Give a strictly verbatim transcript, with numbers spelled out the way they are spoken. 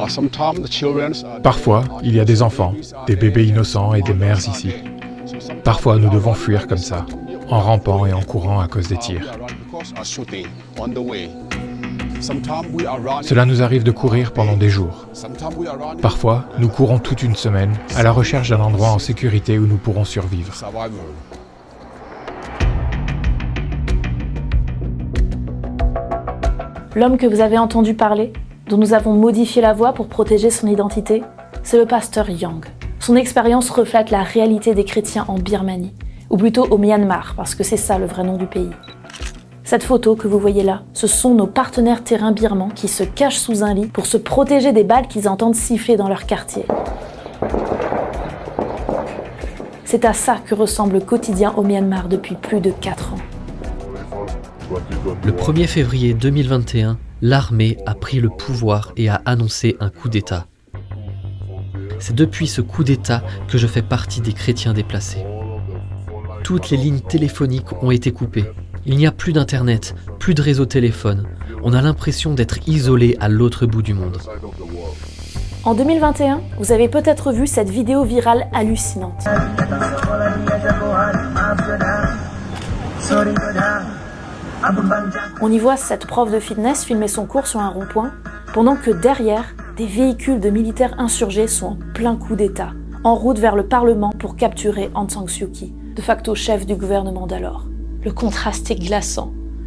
Parfois, il y a des enfants, des bébés innocents et des mères ici. Parfois, nous devons fuir comme ça, en rampant et en courant à cause des tirs. Cela nous arrive de courir pendant des jours. Parfois, nous courons toute une semaine à la recherche d'un endroit en sécurité où nous pourrons survivre. L'homme que vous avez entendu parler, dont nous avons modifié la voix pour protéger son identité, c'est le pasteur Yang. Son expérience reflète la réalité des chrétiens en Birmanie, ou plutôt au Myanmar, parce que c'est ça le vrai nom du pays. Cette photo que vous voyez là, ce sont nos partenaires terrains birmans qui se cachent sous un lit pour se protéger des balles qu'ils entendent siffler dans leur quartier. C'est à ça que ressemble le quotidien au Myanmar depuis plus de quatre ans. Le premier février deux mille vingt et un, l'armée a pris le pouvoir et a annoncé un coup d'État. C'est depuis ce coup d'État que je fais partie des chrétiens déplacés. Toutes les lignes téléphoniques ont été coupées. Il n'y a plus d'internet, plus de réseau téléphone. On a l'impression d'être isolé à l'autre bout du monde. En deux mille vingt et un, vous avez peut-être vu cette vidéo virale hallucinante. On y voit cette prof de fitness filmer son cours sur un rond-point, pendant que derrière, des véhicules de militaires insurgés sont en plein coup d'État, en route vers le Parlement pour capturer Aung San Suu Kyi, de facto chef du gouvernement d'alors. Le contraste est glaçant.